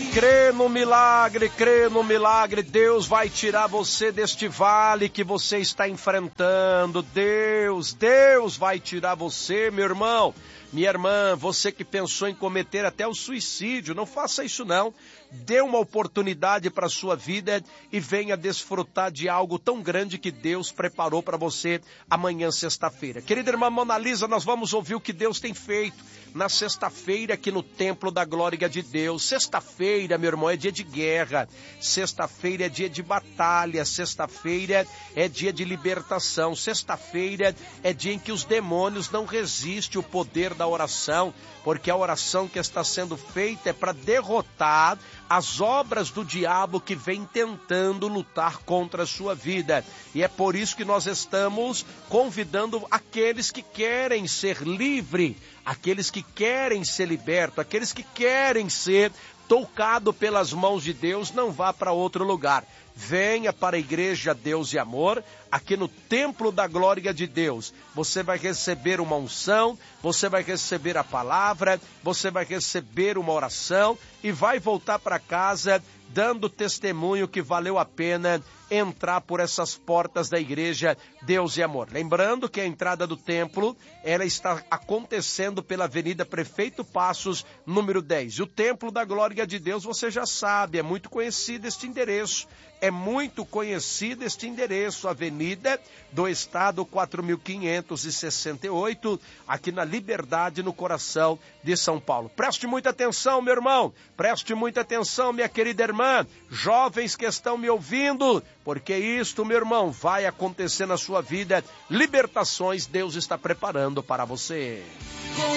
Crê no milagre, crê no milagre. Deus vai tirar você deste vale que você está enfrentando. Deus vai tirar você, meu irmão. Minha irmã, você que pensou em cometer até o suicídio, não faça isso não. Dê uma oportunidade para a sua vida e venha desfrutar de algo tão grande que Deus preparou para você amanhã, sexta-feira. Querida irmã Mona Lisa, nós vamos ouvir o que Deus tem feito na sexta-feira aqui no Templo da Glória de Deus. Sexta-feira, meu irmão, é dia de guerra. Sexta-feira é dia de batalha. Sexta-feira é dia de libertação. Sexta-feira é dia em que os demônios não resistem ao poder da oração, porque a oração que está sendo feita é para derrotar as obras do diabo que vem tentando lutar contra a sua vida. E é por isso que nós estamos convidando aqueles que querem ser livres, aqueles que querem ser libertos, aqueles que querem ser tocados pelas mãos de Deus, não vá para outro lugar. Venha para a Igreja Deus e Amor, aqui no Templo da Glória de Deus. Você vai receber uma unção, você vai receber a palavra, você vai receber uma oração e vai voltar para casa dando testemunho que valeu a pena entrar por essas portas da Igreja Deus e Amor. Lembrando que a entrada do templo, ela está acontecendo pela Avenida Prefeito Passos, número 10. E o Templo da Glória de Deus, você já sabe, é muito conhecido este endereço. É muito conhecido este endereço, Avenida do Estado 4568, aqui na Liberdade, no coração de São Paulo. Preste muita atenção, meu irmão, preste muita atenção, minha querida irmã, jovens que estão me ouvindo, porque isto, meu irmão, vai acontecer na sua vida. Libertações Deus está preparando para você.